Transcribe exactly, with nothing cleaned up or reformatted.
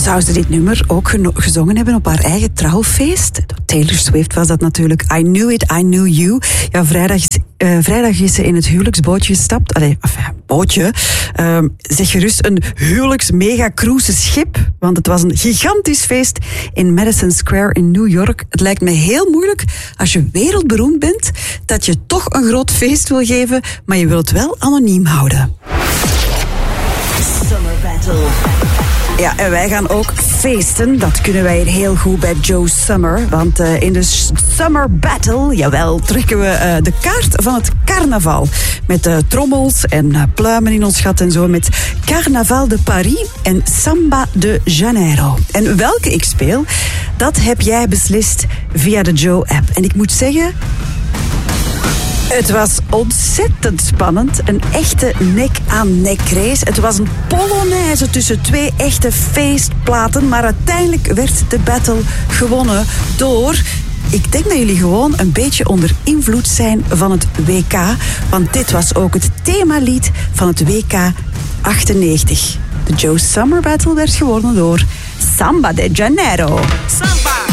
zou ze dit nummer ook geno- gezongen hebben op haar eigen trouwfeest. Taylor Swift was dat natuurlijk. I Knew It, I Knew You. Ja, vrijdag is, uh, vrijdag is ze in het huwelijksbootje gestapt. Allee, enfin, bootje. Uh, zeg gerust een huwelijks-mega-cruise schip. Want het was een gigantisch feest in Madison Square in New York. Het lijkt me heel moeilijk als je wereldberoemd bent, dat je toch een groot feest wil geven, maar je wil het wel anoniem houden. Summer Battle. Ja, en wij gaan ook feesten. Dat kunnen wij hier heel goed bij Joe Summer. Want uh, in de Summer Battle, jawel, trekken we uh, de kaart van het carnaval. Met uh, trommels en uh, pluimen in ons gat en zo. Met Carnaval de Paris en Samba de Janeiro. En welke ik speel, dat heb jij beslist via de Joe-app. En ik moet zeggen, het was ontzettend spannend. Een echte nek-aan-nek race. Het was een polonaise tussen twee echte feestplaten. Maar uiteindelijk werd de battle gewonnen door... Ik denk dat jullie gewoon een beetje onder invloed zijn van het W K. Want dit was ook het themalied van het W K achtennegentig. De Joe Summer Battle werd gewonnen door Samba de Janeiro. Samba!